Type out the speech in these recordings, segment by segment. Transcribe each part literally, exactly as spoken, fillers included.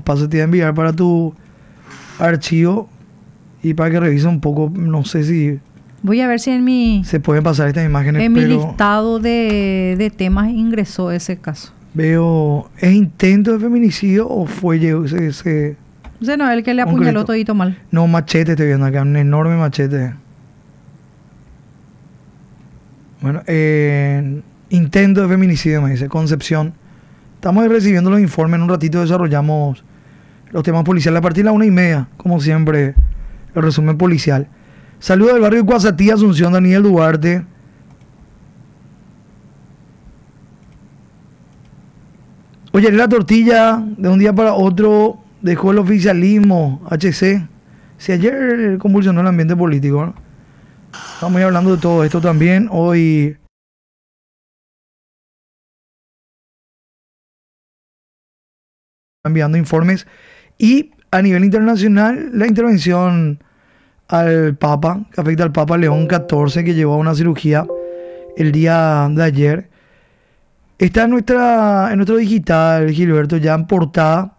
pasos te voy a enviar para tu archivo y para que revise un poco. No sé si voy a ver si en mi se pueden pasar estas imágenes. en mi pero listado de, de temas ingresó ese caso. Veo, ¿es intento de feminicidio o fue ese, ese O sea, no, el que le apuñaló concreto? todito mal. No, machete estoy viendo acá, un enorme machete. Bueno, eh, intento de feminicidio me dice, Concepción. Estamos recibiendo los informes, en un ratito desarrollamos los temas policiales a partir de las una y media, como siempre, el resumen policial. Saludos del barrio de Cuazatí, Asunción, Daniel Duarte. Oye, la tortilla de un día para otro dejó el oficialismo, H C. Si ayer convulsionó el ambiente político, ¿no? Estamos hablando de todo esto también. Hoy enviando informes. Y a nivel internacional, la intervención al Papa, que afecta al Papa León catorce, que llevó a una cirugía el día de ayer. Está en, nuestra, en nuestro digital, Gilberto, ya en portada,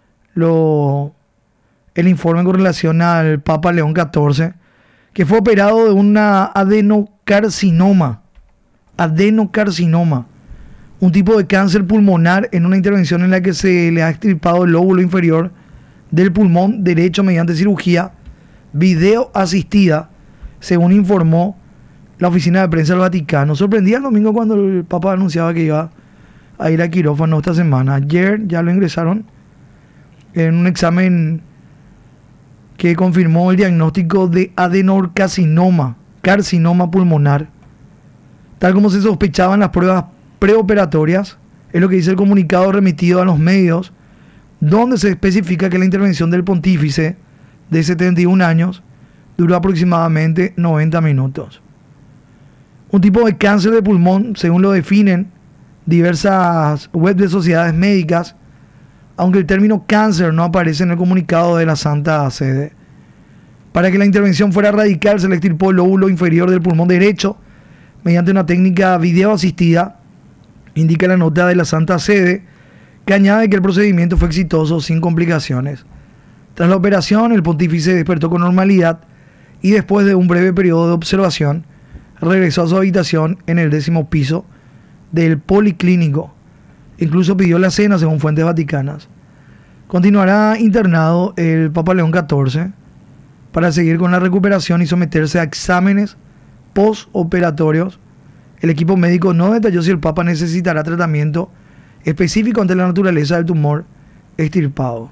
lo, el informe con relación al Papa León catorce, que fue operado de una adenocarcinoma. Adenocarcinoma. Un tipo de cáncer pulmonar en una intervención en la que se le ha extirpado el lóbulo inferior del pulmón derecho mediante cirugía video asistida, según informó la oficina de prensa del Vaticano. Sorprendía el domingo cuando el Papa anunciaba que iba a ir a quirófano esta semana. Ayer ya lo ingresaron en un examen que confirmó el diagnóstico de adenocarcinoma, carcinoma pulmonar, tal como se sospechaban las pruebas preoperatorias. Es lo que dice el comunicado remitido a los medios, donde se especifica que la intervención del pontífice de setenta y un años duró aproximadamente noventa minutos. Un tipo de cáncer de pulmón, según lo definen diversas webs de sociedades médicas, aunque el término cáncer no aparece en el comunicado de la Santa Sede. Para que la intervención fuera radical, se le extirpó el lóbulo inferior del pulmón derecho mediante una técnica video asistida, indica la nota de la Santa Sede, que añade que el procedimiento fue exitoso sin complicaciones. Tras la operación, el pontífice despertó con normalidad y después de un breve periodo de observación, regresó a su habitación en el décimo piso del Policlínico. Incluso pidió la cena, según fuentes vaticanas. Continuará internado el Papa León catorce para seguir con la recuperación y someterse a exámenes postoperatorios. El equipo médico no detalló si el Papa necesitará tratamiento específico ante la naturaleza del tumor extirpado.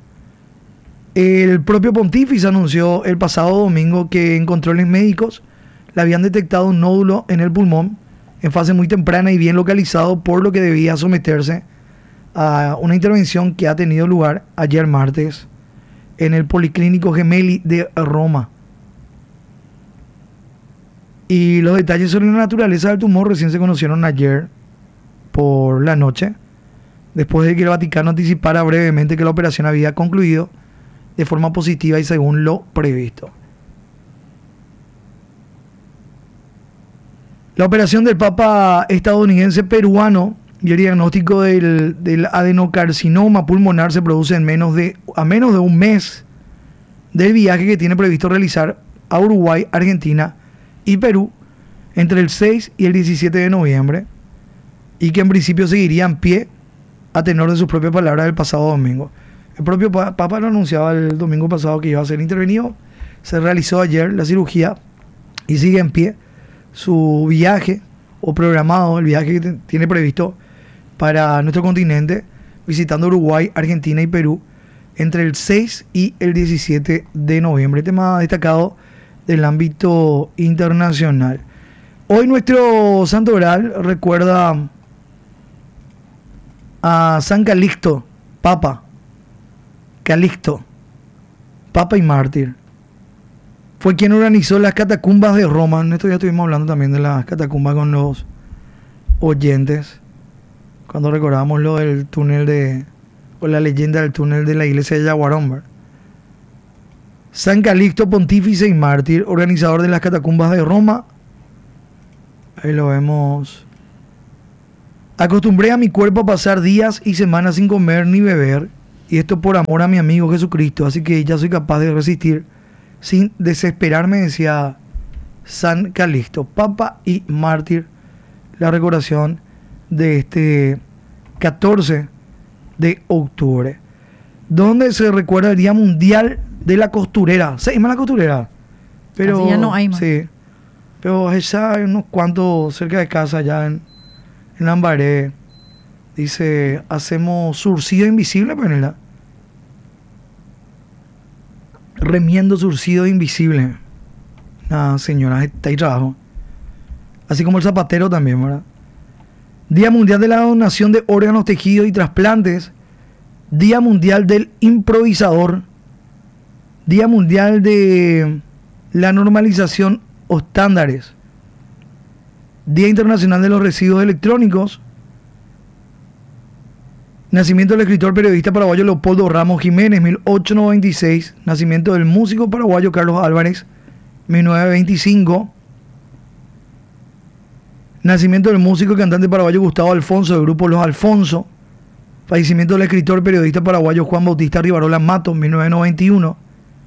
El propio pontífice anunció el pasado domingo que en controles médicos le habían detectado un nódulo en el pulmón en fase muy temprana y bien localizado, por lo que debía someterse a una intervención que ha tenido lugar ayer martes en el Policlínico Gemelli de Roma. Y los detalles sobre la naturaleza del tumor recién se conocieron ayer por la noche, después de que el Vaticano anticipara brevemente que la operación había concluido de forma positiva y según lo previsto. La operación del Papa estadounidense peruano y el diagnóstico del, del adenocarcinoma pulmonar se produce en menos de, a menos de un mes del viaje que tiene previsto realizar a Uruguay, Argentina y Perú entre el seis y el diecisiete de noviembre, y que en principio seguiría en pie a tenor de sus propias palabras del pasado domingo. El propio Papa lo anunciaba el domingo pasado que iba a ser intervenido. Se realizó ayer la cirugía y sigue en pie su viaje, o programado el viaje que tiene previsto para nuestro continente, visitando Uruguay, Argentina y Perú entre el seis y el diecisiete de noviembre. Tema destacado del ámbito internacional. Hoy nuestro santo oral recuerda a San Calixto, Papa Calixto, Papa y mártir. Fue quien organizó las catacumbas de Roma. En esto ya estuvimos hablando también de las catacumbas con los oyentes, cuando recordábamos lo del túnel de, o la leyenda del túnel de la iglesia de Yaguarón. San Calixto, pontífice y mártir, organizador de las catacumbas de Roma. Ahí lo vemos. Acostumbré a mi cuerpo a pasar días y semanas sin comer ni beber, y esto por amor a mi amigo Jesucristo, así que ya soy capaz de resistir sin desesperarme, decía San Calixto, papa y mártir, la recordación de este catorce de octubre, donde se recuerda el Día Mundial de la Costurera. ¿Se llama la costurera? Pero así ya no hay más. Sí, pero allá hay unos cuantos cerca de casa, allá en, en Lambaré, dice, hacemos surcido invisible, Penela. Remiendo surcido invisible. Nada, señora, está ahí trabajo. Así como el zapatero también, ¿verdad? Día Mundial de la Donación de Órganos, Tejidos y Trasplantes. Día Mundial del Improvisador. Día Mundial de la Normalización o Estándares. Día Internacional de los Residuos Electrónicos. Nacimiento del escritor periodista paraguayo Leopoldo Ramos Jiménez, mil ochocientos noventa y seis. Nacimiento del músico paraguayo Carlos Álvarez, mil novecientos veinticinco. Nacimiento del músico y cantante paraguayo Gustavo Alfonso, del grupo Los Alfonso. Fallecimiento del escritor periodista paraguayo Juan Bautista Rivarola Matos, mil novecientos noventa y uno.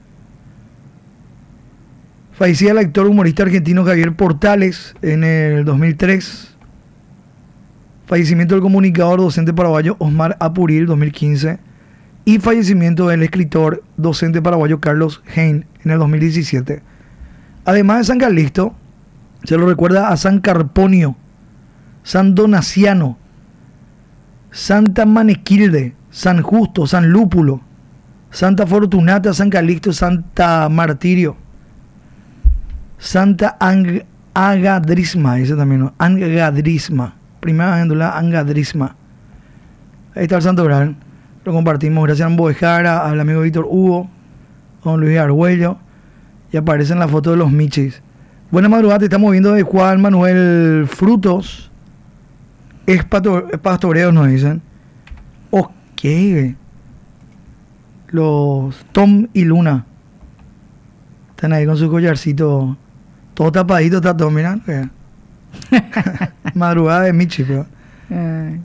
Fallecía el actor humorista argentino Javier Portales en el dos mil tres. Fallecimiento del comunicador docente paraguayo Osmar Apuril, dos mil quince. Y fallecimiento del escritor docente paraguayo Carlos Hein en el dos mil diecisiete. Además de San Calixto, se lo recuerda a San Carponio, San Donaciano, Santa Manequilde, San Justo, San Lúpulo, Santa Fortunata, San Calixto, Santa Martirio, Santa Ang Agadrisma, dice también, ¿no? Angadrisma, primera véndula, Angadrisma. Ahí está el Santo Graal, lo compartimos gracias a Ambojara, al amigo Víctor Hugo, don Luis Argüello, y aparece en la foto de los Michis. Buena madrugada, te estamos viendo de Juan Manuel Frutos. Es pastoreo, nos dicen. Ok. Los Tom y Luna están ahí con su collarcito. Todo tapadito, está todo mirando. Madrugada de Michi, pero. Eh,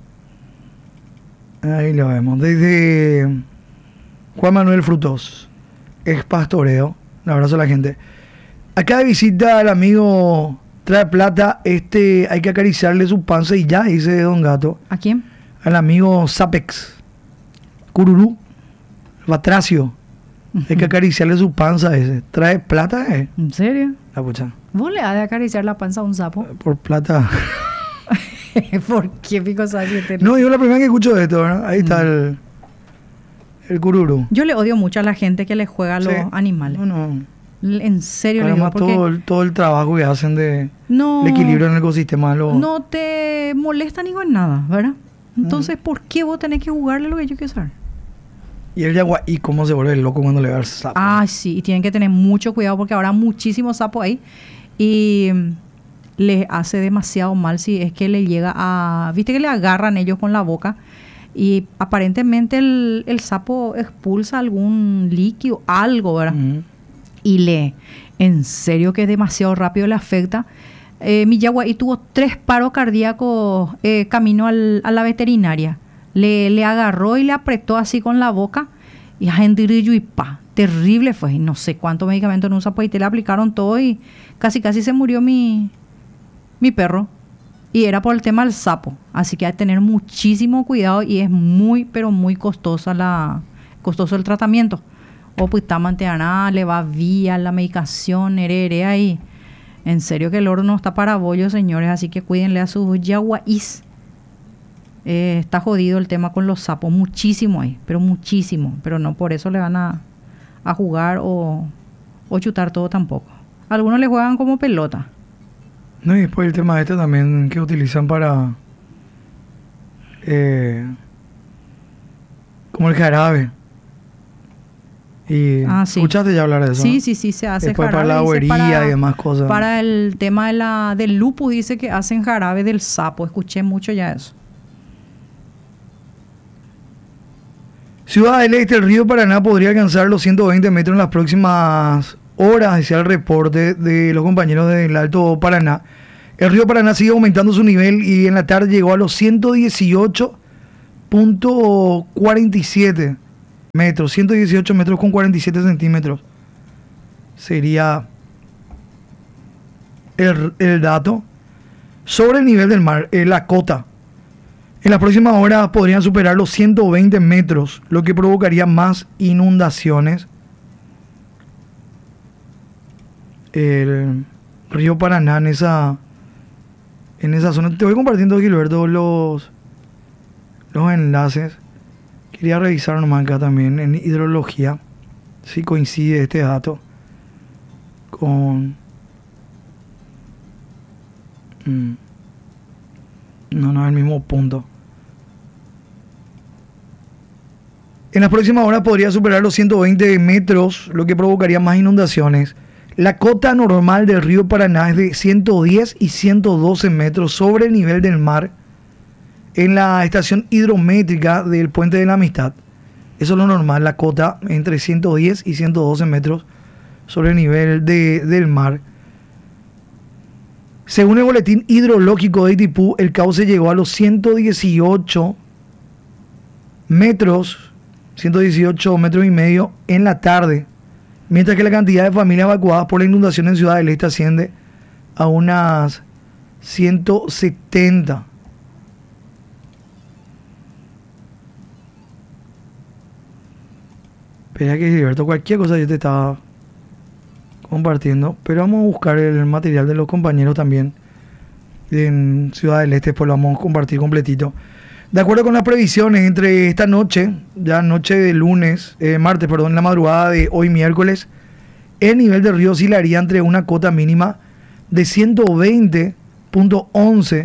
Ahí lo vemos. Desde Juan Manuel Frutos. Es pastoreo. Un abrazo a la gente. Acá de visita al amigo Trae Plata, este hay que acariciarle su panza y ya, dice Don Gato. ¿A quién? Al amigo Zapex, Cururú, Batracio. Hay que acariciarle su panza ese. Trae plata, eh. ¿En serio? La pucha. ¿Vos le has de acariciar la panza a un sapo? Por plata. ¿Por qué pico sabe? No, yo la primera que escucho de esto, ¿verdad? Ahí está el, el Cururú. Yo le odio mucho a la gente que le juega a los Sí. animales. No, no. En serio le digo, Además, porque todo, el, todo el trabajo que hacen de no, el equilibrio en el ecosistema. Lo, no te molesta ni con nada, ¿verdad? Entonces, ¿por qué vos tenés que jugarle lo que yo quiero saber? Y el yaguaí, cómo se vuelve loco cuando le da el sapo. Ah, sí, y tienen que tener mucho cuidado porque habrá muchísimos sapos ahí y mm, les hace demasiado mal si es que le llega a... Viste que le agarran ellos con la boca y aparentemente el, el sapo expulsa algún líquido, algo, ¿verdad? Ujú. Y le... En serio que es demasiado rápido, le afecta. Eh, mi yaguaí tuvo tres paros cardíacos eh, camino al, a la veterinaria. Le, le agarró y le apretó así con la boca y y pa, terrible fue. Y no sé cuántos medicamentos en un sapo y te le aplicaron todo y casi casi se murió mi, mi perro. Y era por el tema del sapo. Así que hay que tener muchísimo cuidado y es muy, pero muy costosa la, costoso el tratamiento. O pues está manteana, le va vía la medicación, herere ahí. En serio que el oro no está para bollos, señores, así que cuídenle a sus yaguaís. Eh, está jodido el tema con los sapos, muchísimo ahí, pero muchísimo. Pero no por eso le van a, a jugar o, o chutar todo tampoco. Algunos le juegan como pelota. No, y después el tema este también que utilizan para... Eh, como el jarabe. Y Ah, sí. ¿escuchaste ya hablar de eso? Sí, no? sí, sí, se hace Después para jarabe, la dice, bobería para- y demás cosas. Para el tema de la, del lupus dice que hacen jarabe del sapo. Escuché mucho ya eso. Ciudad del Este, el río Paraná podría alcanzar los ciento veinte metros en las próximas horas, decía el reporte de los compañeros del Alto Paraná. El río Paraná sigue aumentando su nivel y en la tarde llegó a los ciento dieciocho punto cuarenta y siete metros, ciento dieciocho metros con cuarenta y siete centímetros. Sería el, el dato sobre el nivel del mar, eh, la cota. En las próximas horas podrían superar los ciento veinte metros, lo que provocaría más inundaciones. El río Paraná en esa, en esa zona. Te voy compartiendo, Gilberto, los, los enlaces. Quería revisar nomás acá también en hidrología si coincide este dato con... Mm, no, no es el mismo punto. En las próximas horas podría superar los ciento veinte metros, lo que provocaría más inundaciones. La cota normal del río Paraná es de ciento diez y ciento doce metros sobre el nivel del mar en la estación hidrométrica del Puente de la Amistad. Eso es lo normal, la cota entre ciento diez y ciento doce metros sobre el nivel de, del mar. Según el boletín hidrológico de Itipú, el cauce llegó a los ciento dieciocho metros, ciento dieciocho metros y medio en la tarde, mientras que la cantidad de familias evacuadas por la inundación en Ciudad del Este asciende a unas ciento setenta. Espera que Gilberto, cualquier cosa yo te estaba compartiendo, pero vamos a buscar el material de los compañeros también en Ciudad del Este, pues lo vamos a compartir completito. De acuerdo con las previsiones, entre esta noche, ya noche de lunes, eh, martes, perdón, la madrugada de hoy miércoles, el nivel del río oscilaría entre una cota mínima de ciento veinte punto once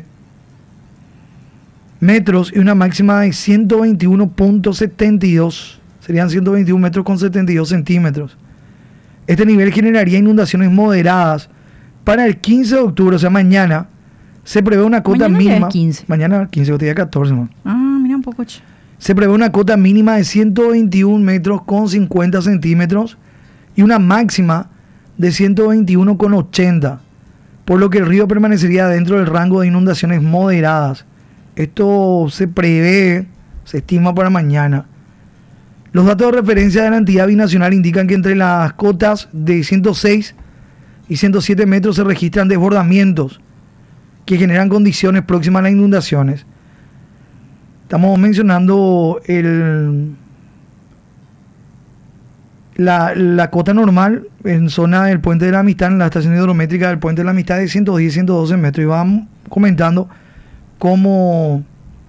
metros y una máxima de ciento veintiuno punto setenta y dos. Serían ciento veintiún metros con setenta y dos centímetros. Este nivel generaría inundaciones moderadas. Para el quince de octubre, o sea, mañana, se prevé una cota mañana mínima. Ya es quince. Mañana quince, o día catorce, man. Ah, mira un poco. Ch. Se prevé una cota mínima de ciento veintiún metros con cincuenta centímetros y una máxima de ciento veintiuno con ochenta, por lo que el río permanecería dentro del rango de inundaciones moderadas. Esto se prevé, se estima para mañana. Los datos de referencia de la entidad binacional indican que entre las cotas de ciento seis y ciento siete metros se registran desbordamientos que generan condiciones próximas a las inundaciones. Estamos mencionando el, la, la cota normal en zona del Puente de la Amistad, en la estación hidrométrica del Puente de la Amistad, de ciento diez y ciento doce metros. Y vamos comentando cómo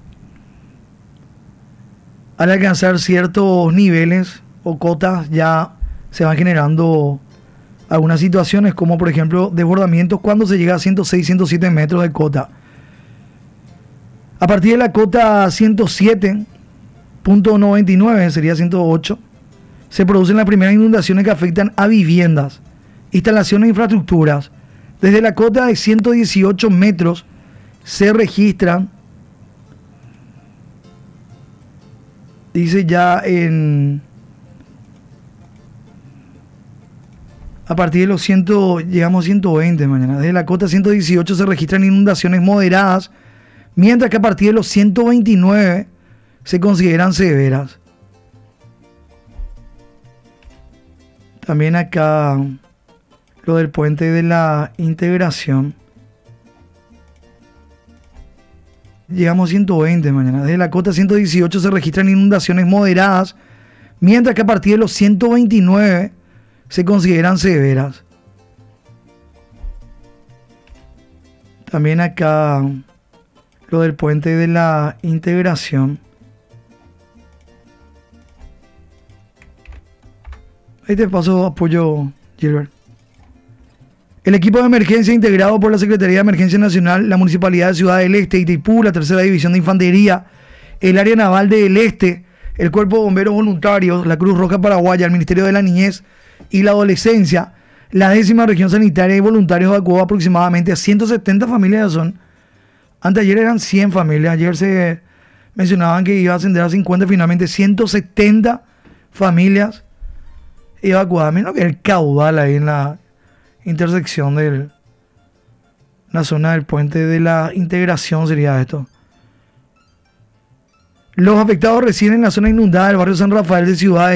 al alcanzar ciertos niveles o cotas ya se van generando algunas situaciones, como por ejemplo desbordamientos cuando se llega a ciento seis, ciento siete metros de cota. A partir de la cota ciento siete punto noventa y nueve, sería ciento ocho, se producen las primeras inundaciones que afectan a viviendas, instalaciones e infraestructuras. Desde la cota de ciento dieciocho metros se registran, dice ya en... A partir de los cien, llegamos a ciento veinte mañana. Desde la cota ciento dieciocho se registran inundaciones moderadas, mientras que a partir de los ciento veintinueve se consideran severas. También acá lo del puente de la integración. Llegamos a ciento veinte mañana. Desde la cota ciento dieciocho se registran inundaciones moderadas, mientras que a partir de los ciento veintinueve se consideran severas. También acá lo del puente de la integración. Ahí te paso apoyo, Gilbert. El equipo de emergencia integrado por la Secretaría de Emergencia Nacional, la Municipalidad de Ciudad del Este, Itipú, la Tercera División de Infantería, el Área Naval del Este, el Cuerpo de Bomberos Voluntarios, la Cruz Roja Paraguaya, el Ministerio de la Niñez y la Adolescencia, la décima región sanitaria y voluntarios evacuó aproximadamente a ciento setenta familias. Son, antes ayer eran cien familias, ayer se mencionaban que iba a ascender a cincuenta, finalmente ciento setenta familias evacuadas. Menos que el caudal ahí en la intersección de la zona del puente de la integración sería esto. Los afectados residen en la zona inundada del barrio San Rafael de Ciudad